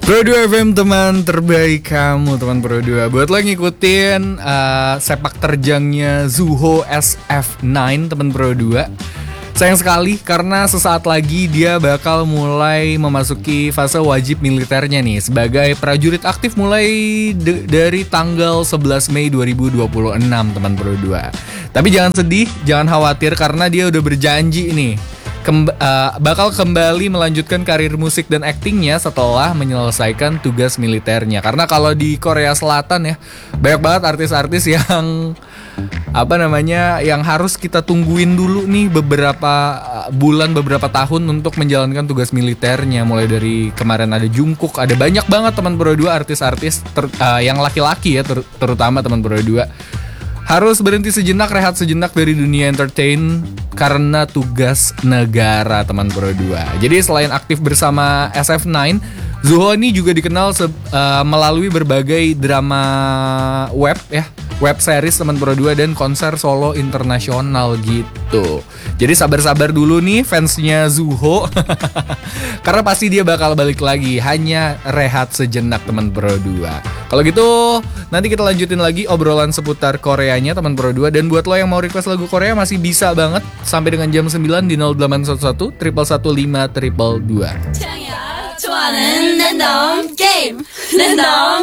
Pro 2 FM, teman terbaik kamu, teman Pro 2. Buat lo ngikutin sepak terjangnya Zuho SF9, teman Pro 2. Sayang sekali karena sesaat lagi dia bakal mulai memasuki fase wajib militernya nih sebagai prajurit aktif mulai dari tanggal 11 Mei 2026, teman Pro 2. Tapi jangan sedih, jangan khawatir karena dia udah berjanji nih bakal kembali melanjutkan karir musik dan aktingnya setelah menyelesaikan tugas militernya. Karena kalau di Korea Selatan ya, banyak banget artis-artis yang yang harus kita tungguin dulu nih beberapa bulan, beberapa tahun untuk menjalankan tugas militernya. Mulai dari kemarin ada Jungkook, ada banyak banget teman Pro 2 artis-artis yang laki-laki ya, terutama teman Pro 2 harus berhenti sejenak, rehat sejenak dari dunia entertain karena tugas negara, teman Pro 2. Jadi selain aktif bersama SF9, Zuho ini juga dikenal melalui berbagai drama web ya, web series teman Pro 2 dan konser solo internasional gitu. Jadi sabar-sabar dulu nih fansnya Zuho karena pasti dia bakal balik lagi, hanya rehat sejenak teman Pro 2. Kalau gitu nanti kita lanjutin lagi obrolan seputar Koreanya teman Pro 2. Dan buat lo yang mau request lagu Korea masih bisa banget sampai dengan jam 9 di 0811 115 522. 좋아하는 랜덤 게임 랜덤